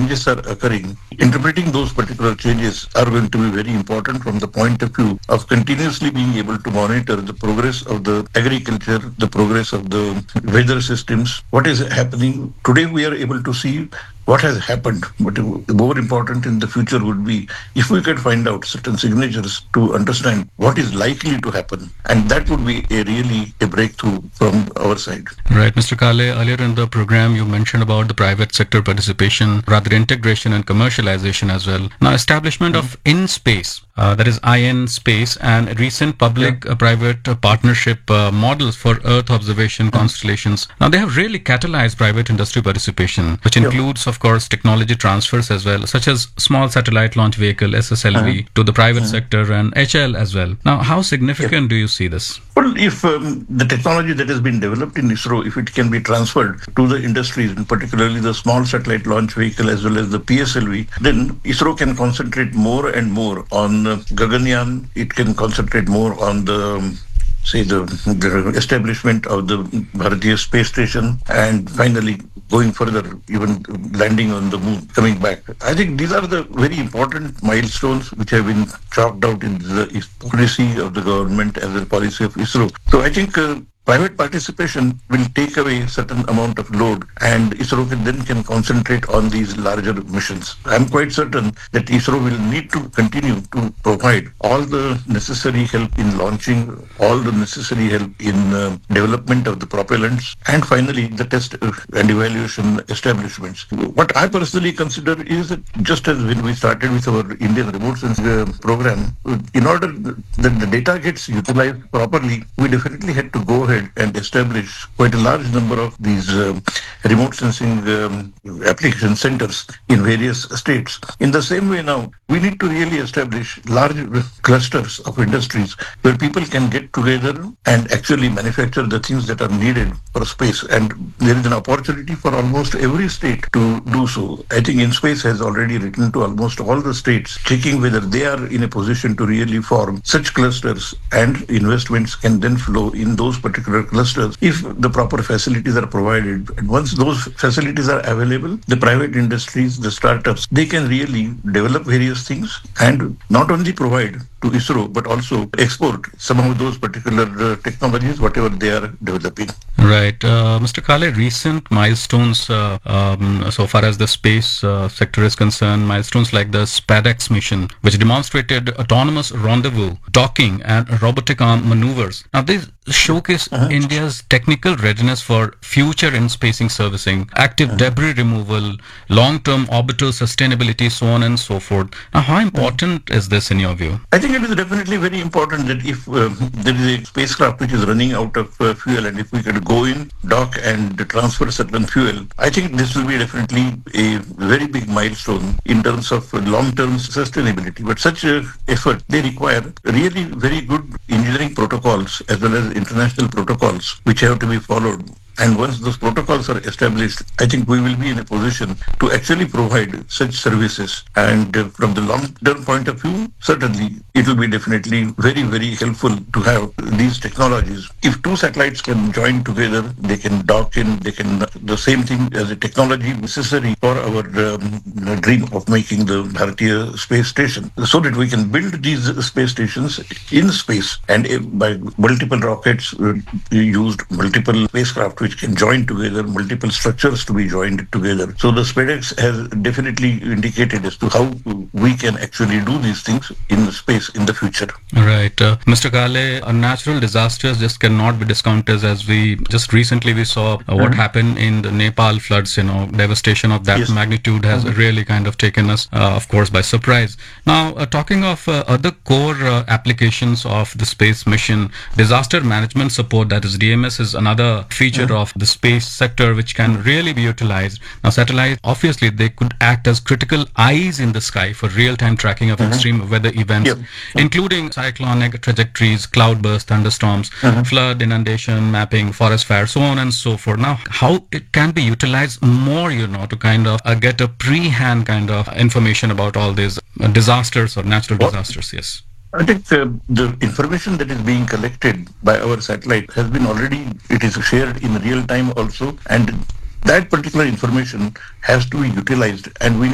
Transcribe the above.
changes are occurring, interpreting those particular changes are going to be very important from the point of view of continuously being able to monitor the progress of the agriculture, the progress of the weather systems, what is happening. Today we are able to see what has happened, but more important in the future would be if we could find out certain signatures to understand what is likely to happen, and that would be really a breakthrough from our side. Right, Mr. Kale, earlier in the program you mentioned about the private sector participation, rather integration and commercialization as well. Now, establishment of in-space, that is IN space, and recent public-private partnership models for Earth observation constellations. Now, they have really catalyzed private industry participation, which includes, of course, technology transfers as well, such as small satellite launch vehicle, SSLV, to the private sector and HL as well. Now, how significant do you see this? Well, if the technology that has been developed in ISRO, if it can be transferred to the industries, and particularly the small satellite launch vehicle as well as the PSLV, then ISRO can concentrate more and more on Gaganyaan. It can concentrate more on the establishment of the Bharatiya space station, and finally going further, even landing on the moon, coming back. I think these are the very important milestones which have been chalked out in the policy of the government as a policy of ISRO. So I think private participation will take away certain amount of load, and ISRO can concentrate on these larger missions. I'm quite certain that ISRO will need to continue to provide all the necessary help in launching, all the necessary help in development of the propellants, and finally the test and evaluation establishments. What I personally consider is that just as when we started with our Indian remote sensing program, in order that the data gets utilized properly, we definitely had to go ahead and establish quite a large number of these remote sensing application centers in various states. In the same way now, we need to really establish large clusters of industries where people can get together and actually manufacture the things that are needed for space. And there is an opportunity for almost every state to do so. I think InSpace has already written to almost all the states, checking whether they are in a position to really form such clusters, and investments can then flow in those particular clusters if the proper facilities are provided. And once those facilities are available, the private industries, the startups, they can really develop various things and not only provide to ISRO but also export some of those particular technologies, whatever they are developing. Right. Mr. Kale, recent milestones so far as the space sector is concerned, milestones like the SpaceX mission, which demonstrated autonomous rendezvous, docking and robotic arm maneuvers. Now, these showcase India's technical readiness for future in-spacing servicing, active debris removal, long-term orbital sustainability, so on and so forth. Now, how important is this in your view? I think it is definitely very important that if there is a spacecraft which is running out of fuel, and if we could go in, dock and transfer certain fuel, I think this will be definitely a very big milestone in terms of long-term sustainability. But such effort, they require really very good engineering protocols as well as international protocols which have to be followed. And once those protocols are established, I think we will be in a position to actually provide such services. And from the long-term point of view, certainly it will be definitely very, very helpful to have these technologies. If two satellites can join together, they can dock in, they can, the same thing as a technology necessary for our dream of making the Bharatiya space station, so that we can build these space stations in space, and by multiple rockets used, multiple spacecraft which can join together, multiple structures to be joined together. So the SpaceX has definitely indicated as to how we can actually do these things in space in the future. Right. Mr. Kale, natural disasters just cannot be discounted, as we just recently we saw what happened in the Nepal floods. Devastation of that magnitude has really kind of taken us, of course, by surprise. Now, talking of other core applications of the space mission, disaster management support, that is DMS, is another feature of the space sector which can really be utilized. Now, satellites, obviously, they could act as critical eyes in the sky for real-time tracking of extreme weather events, including cyclonic trajectories, cloudbursts, thunderstorms, flood, inundation, mapping, forest fire, so on and so forth. Now, how it can be utilized more, to kind of get a pre-hand kind of information about all these disasters or natural disasters? Yes. I think the information that is being collected by our satellite has been already, it is shared in real time also, and that particular information has to be utilized, and we